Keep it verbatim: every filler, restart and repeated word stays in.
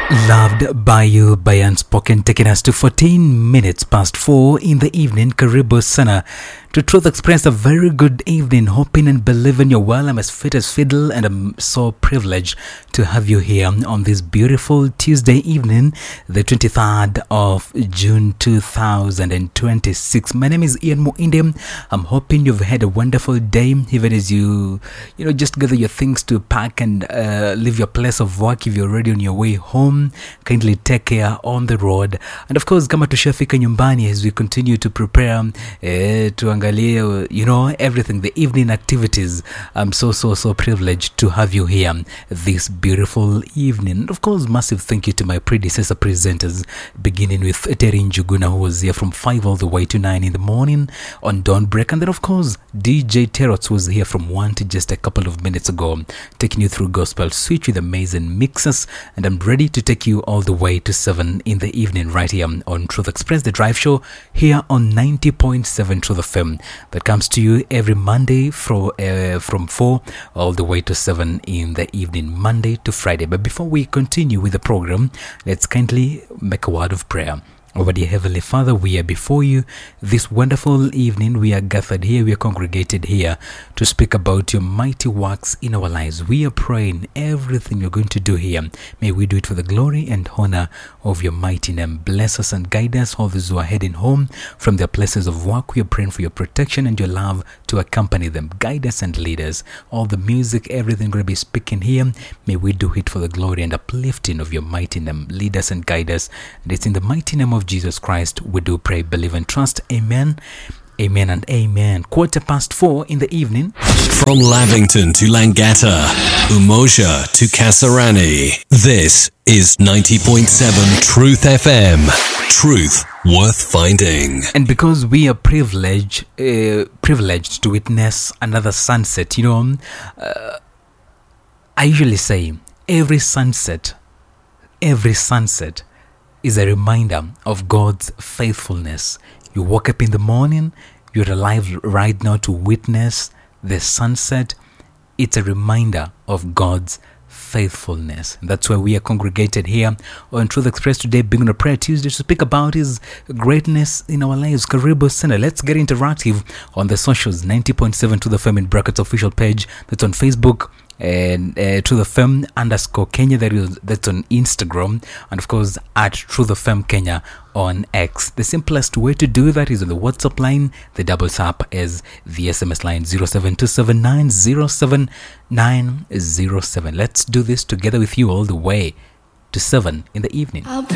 Loved by You by Unspoken, taking us to fourteen minutes past four in the evening. Karibu sana to Truth Express. A very good evening, hoping and believing you're well. I'm as fit as fiddle, and I'm so privileged to have you here on this beautiful Tuesday evening, the twenty-third of June two thousand twenty-six. My name is Ian Muinde. I'm hoping you've had a wonderful day, even as you, you know, just gather your things to pack and uh, leave your place of work. If you're already on your way home, kindly take care on the road. And of course, kama tushafika nyumbani, as we continue to prepare eh, tuangalie, you know, everything, the evening activities. I'm so so so privileged to have you here this beautiful evening. And of course, massive thank you to my predecessor presenters, beginning with Terry Njuguna, who was here from five all the way to nine in the morning on Dawn Break. And then of course, D J Terots was here from one to just a couple of minutes ago, taking you through Gospel Switch with amazing mixes. And I'm ready to take you all the way to seven in the evening right here on Truth Express, the drive show here on ninety point seven Truth F M, that comes to you every Monday from, uh, from four all the way to seven in the evening, Monday to Friday. But before we continue with the program, let's kindly make a word of prayer. Our dear Heavenly Father, we are before you this wonderful evening. We are gathered here, we are congregated here to speak about your mighty works in our lives. We are praying everything you're going to do here, may we do it for the glory and honor of your mighty name. Bless us and guide us, all those who are heading home from their places of work. We are praying for your protection and your love to accompany them. Guide us and lead us. All the music, everything we're going to be speaking here, may we do it for the glory and uplifting of your mighty name. Lead us and guide us. And it's in the mighty name of Jesus Christ we do pray, believe and trust. Amen, amen and amen. Quarter past four in the evening. From Lavington to Langata, Umoja to Kasarani, this is ninety point seven Truth F M. Truth worth finding. And because we are privileged uh, privileged to witness another sunset, you know, uh, I usually say every sunset every sunset is a reminder of God's faithfulness. You woke up in the morning, you're alive right now to witness the sunset. It's a reminder of God's faithfulness. And that's why we are congregated here on Truth Express today, being on a Prayer Tuesday, to speak about His greatness in our lives. Karibu sana. Let's get interactive on the socials. ninety point seven to the F M in brackets official page. That's on Facebook. And uh, Truth F M underscore Kenya, that is, that's on Instagram, and of course at Truth F M Kenya on X. The simplest way to do that is on the WhatsApp line. The doubles up as the S M S line zero seven two seven nine zero seven nine zero seven. Let's do this together with you all the way to seven in the evening.